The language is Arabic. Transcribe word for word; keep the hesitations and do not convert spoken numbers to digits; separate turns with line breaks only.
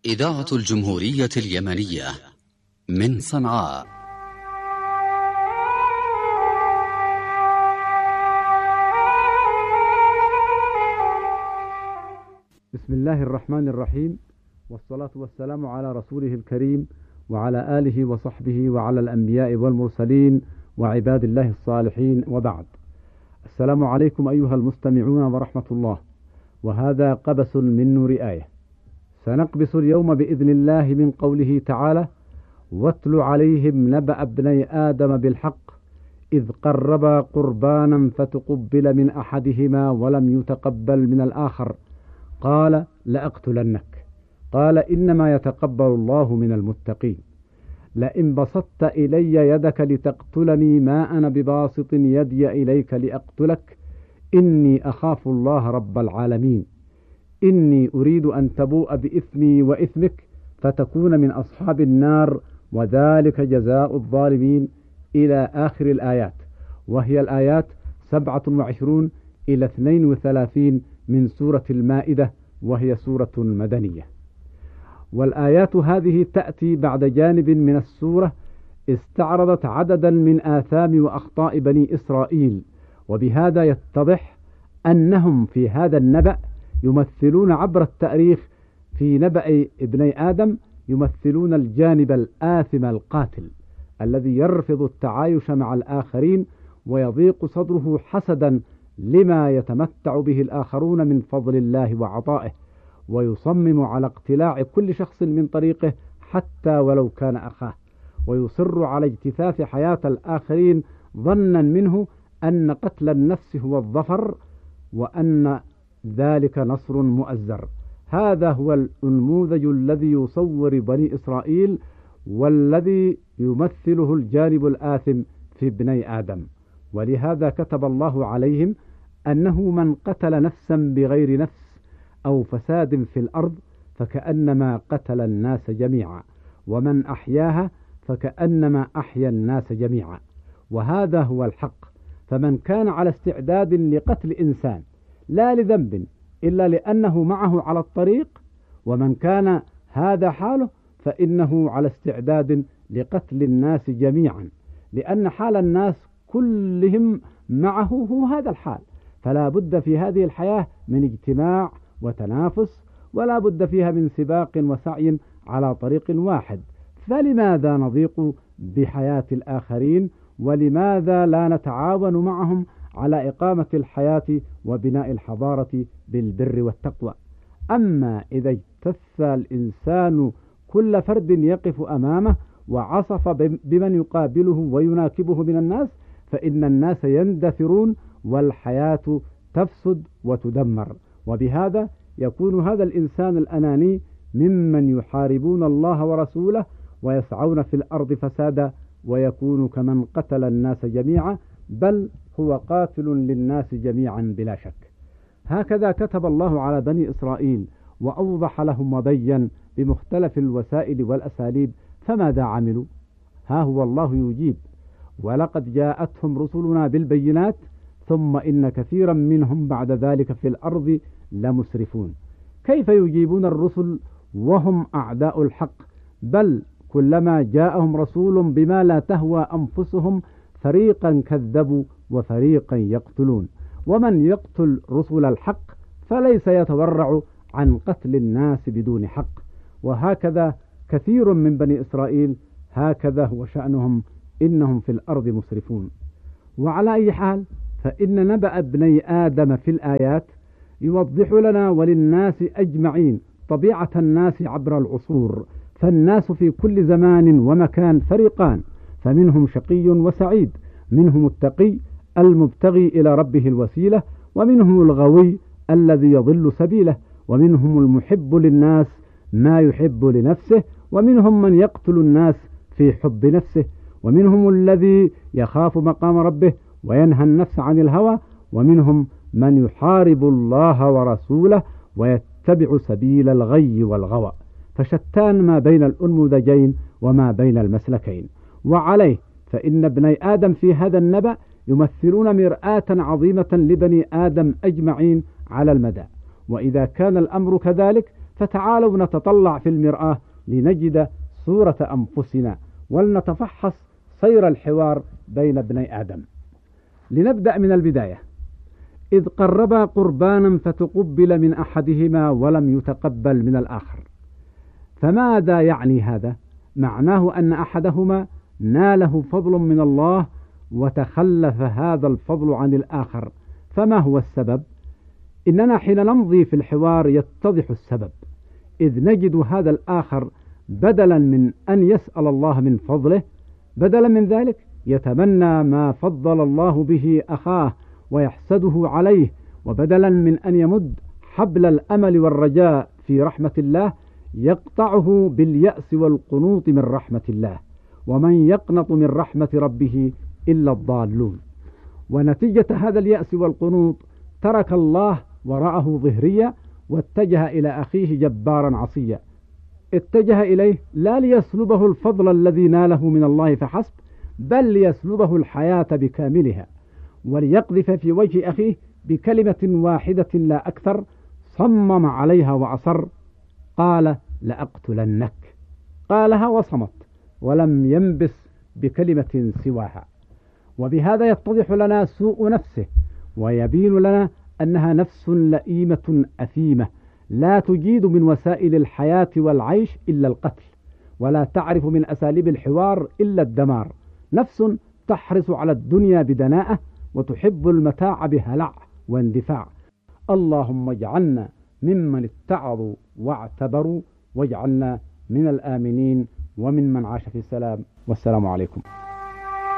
إذاعة الجمهورية اليمنية من صنعاء.
بسم الله الرحمن الرحيم، والصلاة والسلام على رسوله الكريم وعلى آله وصحبه وعلى الأنبياء والمرسلين وعباد الله الصالحين، وبعد. السلام عليكم أيها المستمعون ورحمة الله، وهذا قبس من نور آية. سنقبس اليوم بإذن الله من قوله تعالى: واتل عليهم نبأ ابني آدم بالحق إذ قربا قربانا فتقبل من أحدهما ولم يتقبل من الآخر قال لأقتلنك قال إنما يتقبل الله من المتقين. لئن بسطت إلي يدك لتقتلني ما أنا بباسط يدي إليك لأقتلك إني أخاف الله رب العالمين. إني أريد أن تبوء بإثمي وإثمك فتكون من أصحاب النار وذلك جزاء الظالمين، إلى آخر الآيات، وهي الآيات سبعة وعشرون إلى اثنين وثلاثين من سورة المائدة، وهي سورة مدنية. والآيات هذه تأتي بعد جانب من السورة استعرضت عددا من آثام وأخطاء بني إسرائيل، وبهذا يتضح أنهم في هذا النبأ يمثلون عبر التاريخ في نبأ ابني آدم يمثلون الجانب الآثم القاتل الذي يرفض التعايش مع الآخرين ويضيق صدره حسدا لما يتمتع به الآخرون من فضل الله وعطائه، ويصمم على اقتلاع كل شخص من طريقه حتى ولو كان أخاه، ويصر على اجتثاث حياة الآخرين ظنا منه أن قتل النفس هو الظفر وأن ذلك نصر مؤزر. هذا هو النموذج الذي يصور بني إسرائيل والذي يمثله الجانب الآثم في ابني آدم. ولهذا كتب الله عليهم أنه من قتل نفسا بغير نفس أو فساد في الأرض فكأنما قتل الناس جميعا، ومن أحياها فكأنما أحيا الناس جميعا. وهذا هو الحق. فمن كان على استعداد لقتل إنسان لا لذنب إلا لأنه معه على الطريق، ومن كان هذا حاله فإنه على استعداد لقتل الناس جميعا، لأن حال الناس كلهم معه هو هذا الحال. فلا بد في هذه الحياة من اجتماع وتنافس، ولا بد فيها من سباق وسعي على طريق واحد. فلماذا نضيق بحياة الآخرين؟ ولماذا لا نتعاون معهم على إقامة الحياة وبناء الحضارة بالبر والتقوى؟ أما إذا اجتث الإنسان كل فرد يقف أمامه وعصف بمن يقابله ويناكبه من الناس فإن الناس يندثرون والحياة تفسد وتدمر، وبهذا يكون هذا الإنسان الأناني ممن يحاربون الله ورسوله ويسعون في الأرض فسادا، ويكون كمن قتل الناس جميعا، بل هو قاتل للناس جميعا بلا شك. هكذا كتب الله على بني إسرائيل وأوضح لهم وبين بمختلف الوسائل والأساليب، فماذا عملوا؟ ها هو الله يجيب: ولقد جاءتهم رسلنا بالبينات ثم إن كثيرا منهم بعد ذلك في الأرض لمسرفون. كيف يجيبون الرسل وهم أعداء الحق؟ بل كلما جاءهم رسول بما لا تهوى أنفسهم فريقا كذبوا وفريقا يقتلون. ومن يقتل رسل الحق فليس يتورع عن قتل الناس بدون حق. وهكذا كثير من بني إسرائيل هكذا هو شأنهم، إنهم في الأرض مسرفون. وعلى أي حال فإن نبأ ابني آدم في الآيات يوضح لنا وللناس أجمعين طبيعة الناس عبر العصور. فالناس في كل زمان ومكان فريقان، فمنهم شقي وسعيد، منهم التقي المبتغي إلى ربه الوسيلة، ومنهم الغوي الذي يضل سبيله، ومنهم المحب للناس ما يحب لنفسه، ومنهم من يقتل الناس في حب نفسه، ومنهم الذي يخاف مقام ربه وينهى النفس عن الهوى، ومنهم من يحارب الله ورسوله ويتبع سبيل الغي والغوى. فشتان ما بين الأنموذجين وما بين المسلكين. وعليه فإن ابني آدم في هذا النبأ يمثلون مرآة عظيمة لبني آدم أجمعين على المدى. وإذا كان الأمر كذلك فتعالوا نتطلع في المرآة لنجد صورة أنفسنا، ولنتفحص سير الحوار بين ابني آدم. لنبدأ من البداية. إذ قربا قربانا فتقبل من أحدهما ولم يتقبل من الآخر. فماذا يعني هذا؟ معناه أن أحدهما ناله فضل من الله وتخلف هذا الفضل عن الآخر. فما هو السبب؟ إننا حين نمضي في الحوار يتضح السبب، إذ نجد هذا الآخر بدلا من أن يسأل الله من فضله، بدلا من ذلك يتمنى ما فضل الله به أخاه ويحسده عليه، وبدلا من أن يمد حبل الأمل والرجاء في رحمة الله يقطعه باليأس والقنوط من رحمة الله. ومن يقنط من رحمة ربه إلا الضالون. ونتيجة هذا اليأس والقنوط ترك الله وراءه ظهريا واتجه إلى أخيه جبارا عصيا. اتجه إليه لا ليسلبه الفضل الذي ناله من الله فحسب، بل ليسلبه الحياة بكاملها، وليقذف في وجه أخيه بكلمة واحدة لا أكثر. صمم عليها وأصر، قال: لأقتلنك. قالها وصمت ولم ينبس بكلمة سواها. وبهذا يتضح لنا سوء نفسه، ويبين لنا أنها نفس لئيمة أثيمة لا تجيد من وسائل الحياة والعيش إلا القتل، ولا تعرف من أساليب الحوار إلا الدمار. نفس تحرص على الدنيا بدناءة، وتحب المتاع بهلع واندفاع. اللهم اجعلنا ممن اتعظوا واعتبروا، واجعلنا من الآمنين ومن من عاش في سلام. والسلام عليكم.